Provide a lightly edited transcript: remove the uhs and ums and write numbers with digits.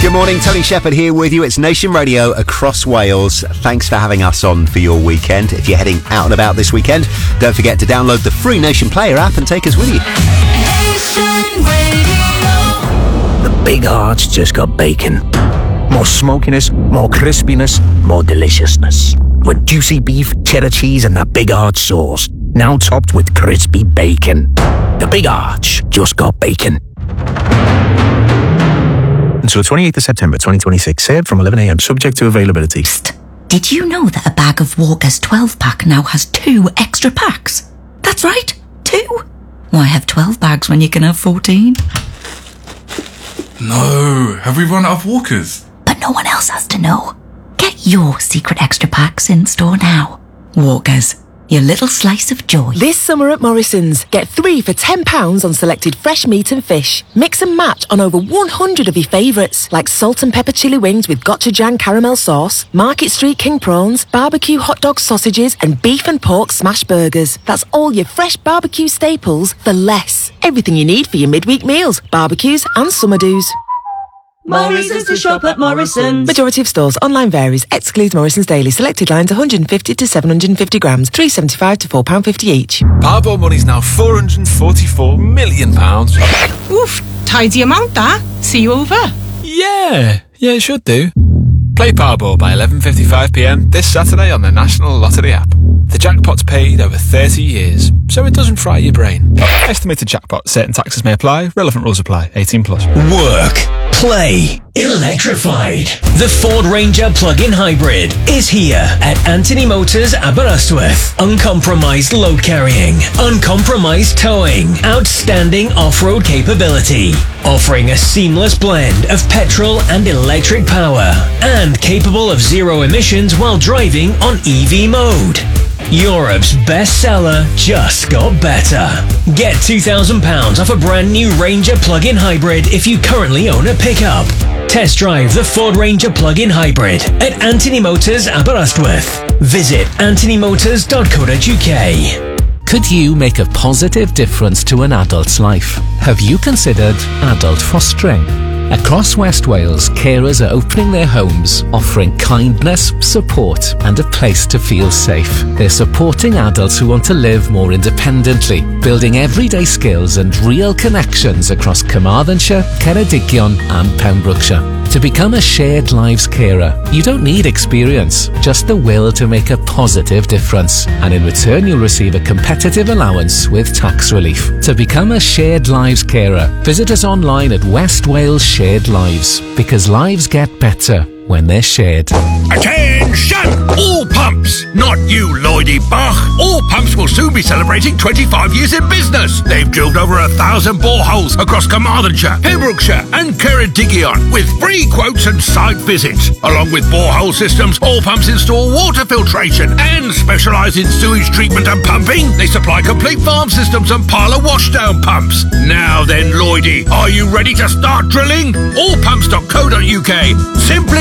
Good morning, Tony Shepherd here with you. It's Nation Radio across Wales. Thanks for having us on for your weekend. If you're heading out and about this weekend, don't forget to download the free Nation Player app and take us with you. Nation Radio. The Big Arch just got bacon. More smokiness, more crispiness, more deliciousness. With juicy beef, cheddar cheese and that Big Arch sauce. Now topped with crispy bacon. The Big Arch just got bacon. Until 28th of September 2026. Served from 11 a.m. Subject to availability. Psst. Did you know that a bag of Walker's 12-pack now has 2 extra packs? That's right, 2. Why have 12 bags when you can have 14? No, have we run out of Walkers? But no one else has to know. Get your secret extra packs in store now. Walker's, your little slice of joy. This summer at Morrison's, get 3 for £10 on selected fresh meat and fish. Mix and match on over 100 of your favourites, like salt and pepper chili wings with gochujang caramel sauce, Market Street king prawns, barbecue hot dog sausages, and beef and pork smash burgers. That's all your fresh barbecue staples for less. Everything you need for your midweek meals, barbecues and summer do's. Morrison's to shop at Morrison's. Majority of stores. Online varies. Excludes Morrison's Daily. Selected lines 150 to 750 grams. £3.75 to £4.50 each. Powerball money's now £444 million. Oof, tidy amount that. See you over. Yeah, it should do. Play Powerball by 11:55pm this Saturday on the National Lottery app. The jackpot's paid over 30 years, so it doesn't fry your brain. Estimated jackpot. Certain taxes may apply. Relevant rules apply. 18+. Work. Play. Electrified. The Ford Ranger plug-in hybrid is here at Anthony Motors Aberystwyth. Uncompromised load carrying, uncompromised towing, outstanding off-road capability, offering a seamless blend of petrol and electric power, and capable of zero emissions while driving on EV mode. Europe's bestseller just got better. Get £2,000 off a brand new Ranger plug-in hybrid if you currently own a pickup. Test drive the Ford Ranger plug-in hybrid at Anthony Motors Aberystwyth. Visit anthonymotors.co.uk. Could you make a positive difference to an adult's life? Have you considered adult fostering? Across West Wales, carers are opening their homes, offering kindness, support and a place to feel safe. They're supporting adults who want to live more independently, building everyday skills and real connections across Carmarthenshire, Ceredigion and Pembrokeshire. To become a Shared Lives carer, you don't need experience, just the will to make a positive difference. And in return, you'll receive a competitive allowance with tax relief. To become a Shared Lives carer, visit us online at West Wales Shared Lives, because lives get better when they're shared. Attention! All pumps! Not you, Lloydie Bach. All pumps will soon be celebrating 25 years in business. They've drilled over 1,000 boreholes across Carmarthenshire, Pembrokeshire and Ceredigion with free quotes and site visits. Along with borehole systems, All Pumps install water filtration and specialise in sewage treatment and pumping. They supply complete farm systems and parlour washdown pumps. Now then, Lloydie, are you ready to start drilling? Allpumps.co.uk. Simply